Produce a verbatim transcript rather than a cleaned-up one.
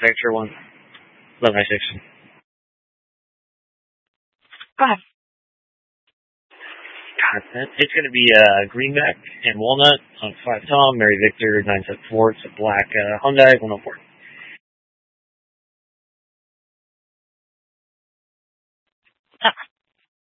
manufacturer one. eleven by six. Go ahead. Content. It's going to be uh, greenback and walnut on five Tom, Mary Victor nine seven four. It's a black uh, Hyundai one oh four.